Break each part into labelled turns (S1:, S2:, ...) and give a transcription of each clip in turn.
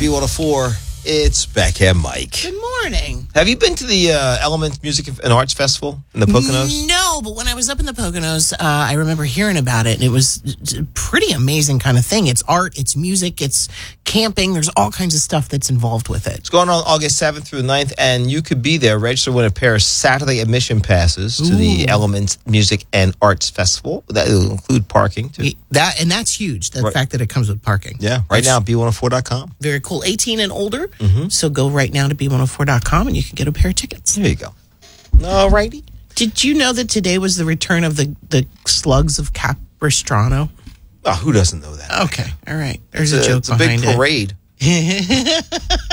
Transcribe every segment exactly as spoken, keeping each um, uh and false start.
S1: B one oh four. It's Becca and Mike.
S2: Good morning.
S1: Have you been to the uh, Element Music and Arts Festival in the Poconos?
S2: No, but when I was up in the Poconos, uh, I remember hearing about it, and it was a pretty amazing kind of thing. It's art, it's music, it's camping. There's all kinds of stuff that's involved with it.
S1: It's going on August seventh through the ninth, and you could be there. Register to win a pair of Saturday admission passes to
S2: Ooh.
S1: the Element Music and Arts Festival. That will include parking, too.
S2: That And that's huge, the
S1: right.
S2: fact that it comes with parking.
S1: Yeah, right
S2: that's
S1: now, B one oh four dot com.
S2: Very cool. eighteen and older,
S1: Mm-hmm.
S2: so go right now to B one oh four dot com, and you can get a pair of tickets.
S1: There you go. All righty.
S2: Did you know that today was the return of the, the slugs of Capistrano?
S1: Oh, who doesn't know that?
S2: Okay, all right. There's
S1: It's
S2: a,
S1: a,
S2: joke
S1: it's a
S2: behind
S1: big parade.
S2: it.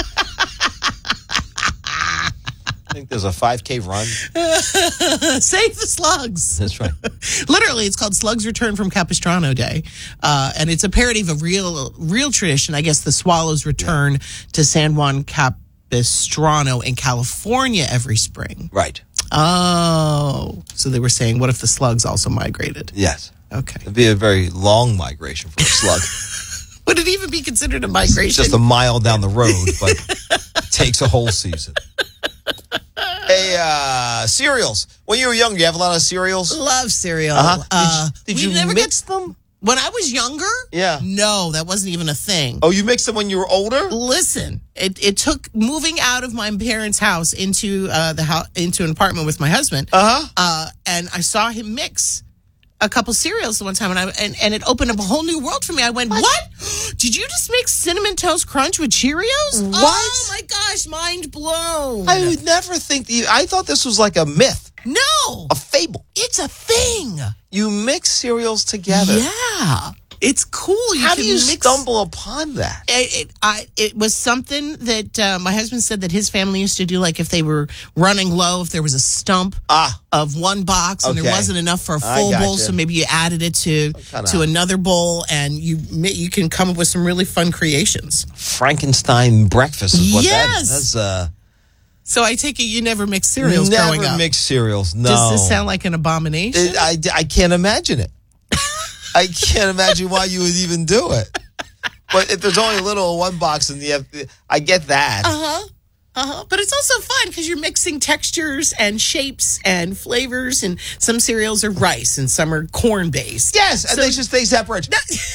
S1: I think there's a five K run.
S2: Save the slugs.
S1: That's right.
S2: Literally, it's called Slugs Return from Capistrano Day. Uh, and it's a parody of a real real tradition. I guess the swallows return yeah. to San Juan Capistrano in California every spring.
S1: Right.
S2: Oh. So they were saying, what if the slugs also migrated?
S1: Yes.
S2: Okay.
S1: It'd be a very long migration for a slug.
S2: Would it even be considered a migration?
S1: It's just a mile down the road, but it takes a whole season. Hey, uh, cereals. When you were young, you have a lot of cereals?
S2: Love cereal.
S1: Uh-huh.
S2: Uh,
S1: did you, did you mix get, them?
S2: When I was younger?
S1: Yeah.
S2: No, that wasn't even a thing.
S1: Oh, you mixed them when you were older?
S2: Listen, it, it took moving out of my parents' house into uh, the house into an apartment with my husband.
S1: Uh-huh.
S2: Uh, and I saw him mix a couple cereals the one time, and, I, and and it opened up a whole new world for me. I went, what? what? Did you just make Cinnamon Toast Crunch with Cheerios?
S1: What?
S2: Oh, my gosh, mind blown.
S1: I would never think, that you, I thought this was like a myth.
S2: No.
S1: A fable.
S2: It's a thing.
S1: You mix cereals together.
S2: Yeah. It's cool. You
S1: How
S2: can
S1: do you
S2: mix,
S1: stumble upon that?
S2: It, it, I, it was something that uh, my husband said that his family used to do, like if they were running low, if there was a stump
S1: ah.
S2: of one box and
S1: okay.
S2: there wasn't enough for a full
S1: gotcha.
S2: bowl, so maybe you added it to
S1: kinda,
S2: to another bowl, and you you can come up with some really fun creations.
S1: Frankenstein breakfast is what
S2: yes.
S1: that is. That's, uh,
S2: so I take it you never mixed cereals
S1: never
S2: growing up.
S1: Never mixed cereals, no.
S2: Does this sound like an abomination?
S1: It, I, I can't imagine it. I can't imagine why you would even do it. But if there's only a little one box and you have, I get that.
S2: Uh-huh. Uh-huh. But it's also fun because you're mixing textures and shapes and flavors, and some cereals are rice and some are corn-based.
S1: Yes, and
S2: so,
S1: they just stay separate.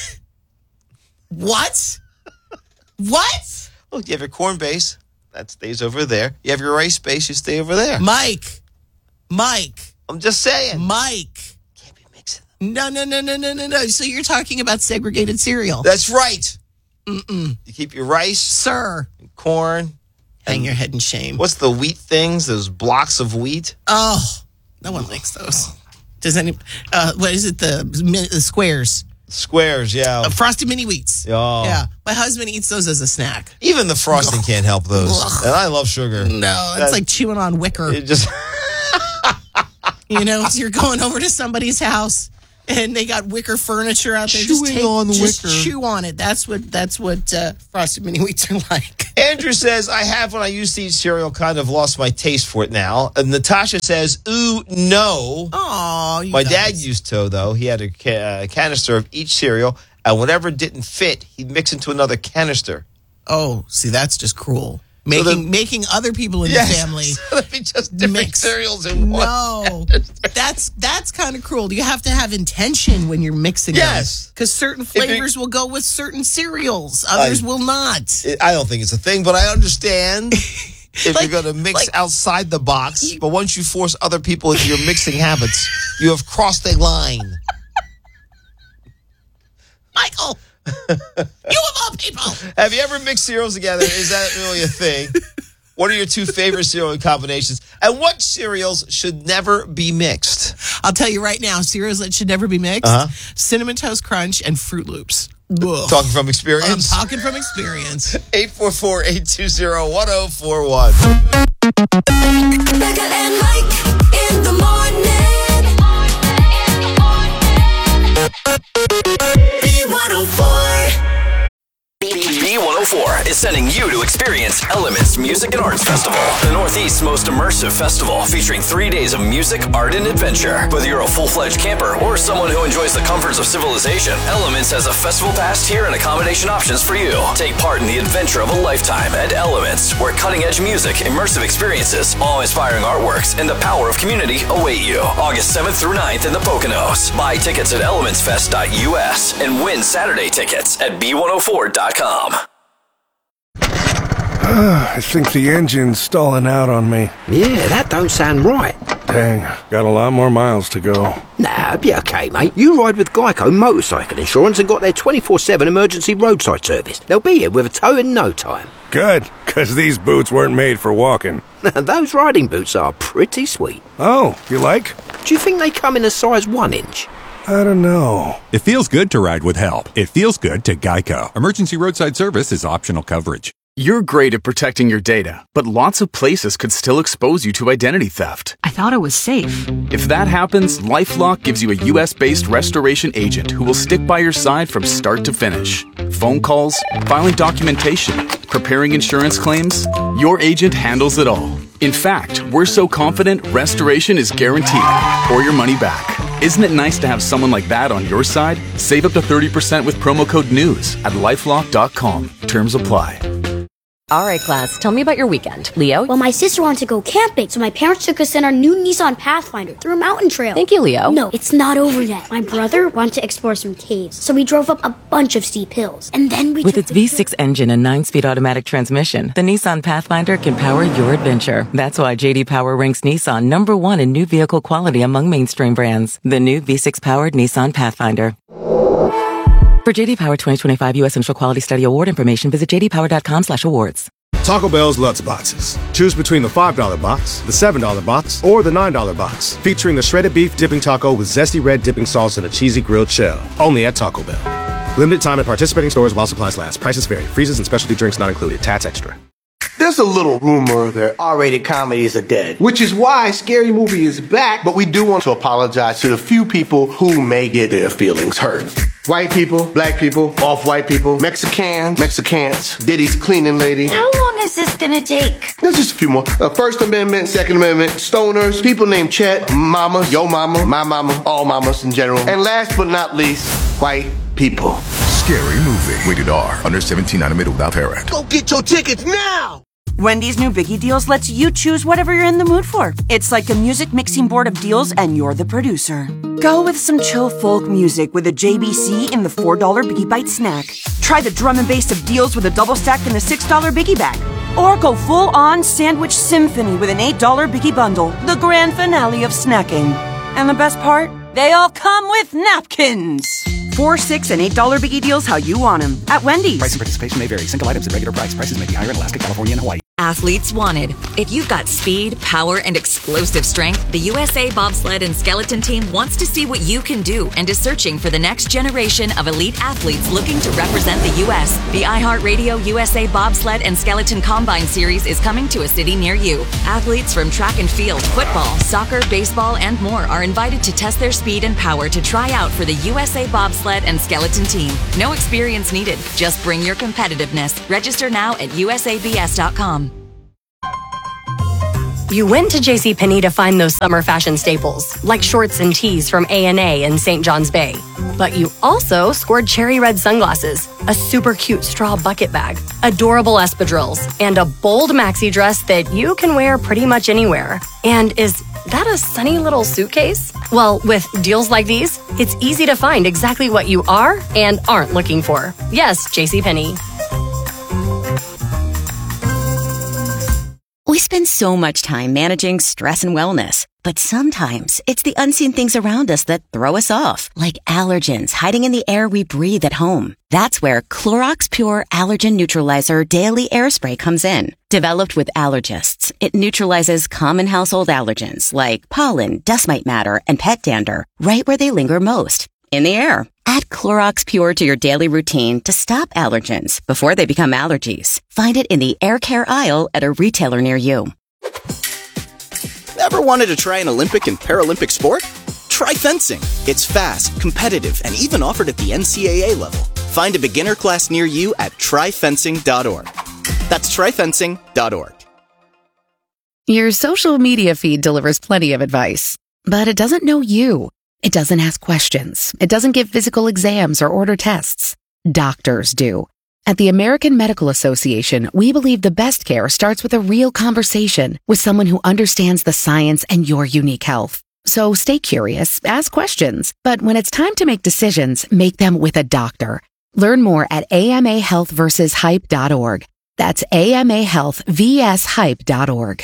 S2: What? What?
S1: Oh, you have your corn base, that stays over there. You have your rice base, you stay over there.
S2: Mike. Mike.
S1: I'm just saying.
S2: Mike. No, no, no, no, no, no, no. So you're talking about segregated cereal.
S1: That's right.
S2: Mm-mm.
S1: You keep your rice.
S2: Sir.
S1: And corn.
S2: Hang
S1: and
S2: your head in shame.
S1: What's the wheat things? Those blocks of wheat?
S2: Oh, no one likes those. Does any, uh, what is it? The, the squares.
S1: Squares, yeah.
S2: Uh, frosted mini wheats.
S1: Oh.
S2: Yeah. My husband eats those as a snack.
S1: Even the frosting can't help those. And I love sugar.
S2: No, it's
S1: That,
S2: like chewing on wicker.
S1: It just...
S2: You know, so you're going over to somebody's house and they got wicker furniture out there.
S1: Chewing
S2: just take,
S1: on
S2: just
S1: wicker.
S2: chew on it. That's what that's what uh, frosted mini wheats are like.
S1: Andrew says, I have when I used to eat cereal, kind of lost my taste for it now. And Natasha says, ooh, no.
S2: Oh,
S1: My guys. dad used to, though. He had a ca- canister of each cereal, and whatever didn't fit, he'd mix into another canister.
S2: Oh, see, that's just cruel. Making so the, making other people in
S1: yes,
S2: the family
S1: so that'd be just different
S2: mix.
S1: cereals in one.
S2: No, that's that's kind of cruel. You have to have intention when you're mixing
S1: yes.
S2: them. Because certain flavors will go with certain cereals. Others I, will not.
S1: It, I don't think it's a thing, but I understand if like, you're going to mix
S2: like,
S1: outside the box. You, but once you force other people into your mixing habits, you have crossed a line.
S2: Michael. You of all people.
S1: Have you ever mixed cereals together? Is that really a thing? What are your two favorite cereal combinations? And what cereals should never be mixed?
S2: I'll tell you right now, cereals that should never be mixed.
S1: Uh-huh.
S2: Cinnamon Toast Crunch and Fruit Loops. Ugh.
S1: Talking from experience?
S2: I'm talking from experience.
S1: eight four four, eight two zero, one zero four one.
S3: Becca and Mike in the morning. B one oh four.
S4: B one oh four. oh four is sending you to experience Elements Music and Arts Festival, the Northeast's most immersive festival featuring three days of music, art, and adventure. Whether you're a full-fledged camper or someone who enjoys the comforts of civilization, Elements has a festival pass tier and accommodation options for you. Take part in the adventure of a lifetime at Elements, where cutting-edge music, immersive experiences, awe-inspiring artworks, and the power of community await you. August seventh through ninth in the Poconos. Buy tickets at elements fest dot u s and win Saturday tickets at b one oh four dot com.
S5: I think the engine's stalling out on me.
S6: Yeah, that don't sound right.
S5: Dang, got a lot more miles to go.
S6: Nah, be okay, mate. You ride with Geico Motorcycle Insurance and got their twenty-four seven emergency roadside service. They'll be here with a tow in no time.
S5: Good, because these boots weren't made for walking.
S6: Those riding boots are pretty sweet.
S5: Oh, you like?
S6: Do you think they come in a size one inch?
S5: I don't know.
S7: It feels good to ride with help. It feels good to Geico. Emergency roadside service is optional coverage.
S8: You're great at protecting your data, but lots of places could still expose you to identity theft.
S9: I thought it was safe.
S8: If that happens, LifeLock gives you a U S-based restoration agent who will stick by your side from start to finish. Phone calls, filing documentation, preparing insurance claims, your agent handles it all. In fact, we're so confident restoration is guaranteed or your money back. Isn't it nice to have someone like that on your side? Save up to thirty percent with promo code NEWS at lifelock dot com. Terms apply.
S10: All right, class, tell me about your weekend. Leo?
S11: Well, my sister wanted to go camping, so my parents took us in our new Nissan Pathfinder through a mountain trail.
S10: Thank you, Leo.
S11: No, it's not over yet. My brother wanted to explore some caves, so we drove up a bunch of steep hills. And then we
S12: With its V six engine and nine-speed automatic transmission, the Nissan Pathfinder can power your adventure. That's why J D Power ranks Nissan number one in new vehicle quality among mainstream brands. The new V six-powered Nissan Pathfinder. For J D Power twenty twenty-five U S Central Quality Study Award information, visit j d power dot com slash awards.
S13: Taco Bell's Lutz Boxes. Choose between the five dollar box, the seven dollar box, or the nine dollar box, featuring the shredded beef dipping taco with zesty red dipping sauce and a cheesy grilled shell. Only at Taco Bell. Limited time at participating stores while supplies last. Prices vary. Freezes and specialty drinks not included. Tats extra.
S14: There's a little rumor that R-rated comedies are dead, which is why Scary Movie is back, but we do want to apologize to the few people who may get their feelings hurt. White people, black people, off-white people, Mexicans, Mexicans, Diddy's cleaning lady.
S15: How long is this gonna take?
S14: There's just a few more. Uh, First Amendment, Second Amendment, stoners, people named Chet, mama, yo mama, my mama, all mamas in general. And last but not least, white people.
S16: Scary Movie. Rated R. Under seventeen, animated without parent.
S14: Go get your tickets now!
S17: Wendy's new Biggie Deals lets you choose whatever you're in the mood for. It's like a music mixing board of deals, and you're the producer. Go with some chill folk music with a J B C in the four dollar Biggie Bite snack. Try the drum and bass of deals with a double stack in the six dollar Biggie Bag. Or go full-on sandwich symphony with an eight dollar Biggie Bundle, the grand finale of snacking. And the best part? They all come with napkins. Four, six, and eight dollar Biggie Deals how you want them at Wendy's.
S18: Price and participation may vary. Single items at regular price. Prices may be higher in Alaska, California, and Hawaii.
S19: Athletes wanted. If you've got speed, power, and explosive strength, the U S A Bobsled and Skeleton Team wants to see what you can do and is searching for the next generation of elite athletes looking to represent the U S. The iHeartRadio U S A Bobsled and Skeleton Combine Series is coming to a city near you. Athletes from track and field, football, soccer, baseball, and more are invited to test their speed and power to try out for the U S A Bobsled and Skeleton Team. No experience needed. Just bring your competitiveness. Register now at u s a b s dot com.
S20: You went to JCPenney to find those summer fashion staples, like shorts and tees from A and A in Saint John's Bay. But you also scored cherry red sunglasses, a super cute straw bucket bag, adorable espadrilles, and a bold maxi dress that you can wear pretty much anywhere. And is that a sunny little suitcase? Well, with deals like these, it's easy to find exactly what you are and aren't looking for. Yes, JCPenney.
S21: We spend so much time managing stress and wellness, but sometimes it's the unseen things around us that throw us off, like allergens hiding in the air we breathe at home. That's where Clorox Pure Allergen Neutralizer Daily Air Spray comes in. Developed with allergists, it neutralizes common household allergens like pollen, dust mite matter, and pet dander right where they linger most, in the air. Add Clorox Pure to your daily routine to stop allergens before they become allergies. Find it in the air care aisle at a retailer near you.
S22: Ever wanted to try an Olympic and Paralympic sport? Try fencing. It's fast, competitive, and even offered at the N C double A level. Find a beginner class near you at try fencing dot org. That's try fencing dot org.
S2: Your social media feed delivers plenty of advice, but it doesn't know you. It doesn't ask questions. It doesn't give physical exams or order tests. Doctors do. At the American Medical Association, we believe the best care starts with a real conversation with someone who understands the science and your unique health. So stay curious, ask questions, but when it's time to make decisions, make them with a doctor. Learn more at A M A health versus hype dot org. That's A M A health versus hype dot org.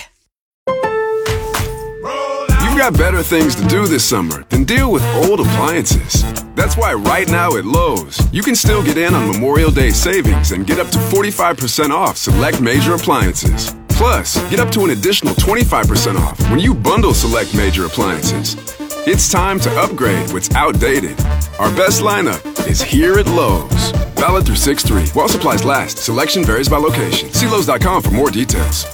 S9: You've got better things to do this summer than deal with old appliances. That's why right now at Lowe's, you can still get in on Memorial Day savings and get up to forty-five percent off select major appliances. Plus, get up to an additional twenty-five percent off when you bundle select major appliances. It's time to upgrade what's outdated. Our best lineup is here at Lowe's. Valid through six three. While supplies last. Selection varies by location. See Lowe's dot com for more details.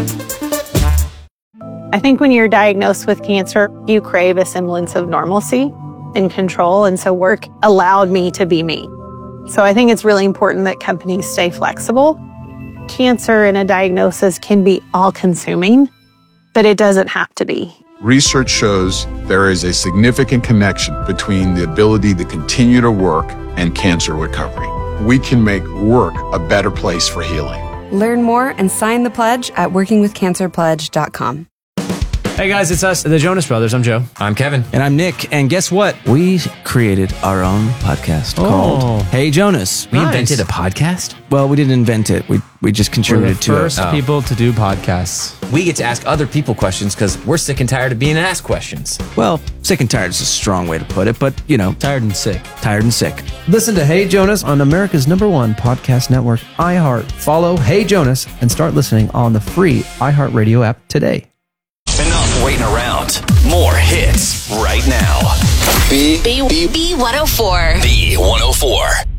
S23: I think when you're diagnosed with cancer, you crave a semblance of normalcy and control, and so work allowed me to be me. So I think it's really important that companies stay flexible. Cancer and a diagnosis can be all-consuming, but it doesn't have to be.
S24: Research shows there is a significant connection between the ability to continue to work and cancer recovery. We can make work a better place for healing.
S25: Learn more and sign the pledge at working with cancer pledge dot com.
S26: Hey guys, it's us, the Jonas Brothers. I'm Joe.
S27: I'm Kevin.
S26: And I'm Nick. And guess what? We created our own podcast
S27: Oh.
S26: called Hey Jonas.
S27: We invented a podcast?
S26: Well, we didn't invent it. We we just contributed
S27: the
S26: to
S27: first
S26: it.
S27: people
S26: to do podcasts.
S27: We get to ask other people questions because we're sick and tired of being asked questions.
S26: Well, sick and tired is a strong way to put it, but you know, tired and sick. Tired and sick.
S28: Listen to Hey Jonas on America's number one podcast network, iHeart. Follow Hey Jonas and start listening on the free iHeartRadio app today.
S4: Enough waiting around. More hits right now.
S3: B B B one oh four.
S4: B one oh four.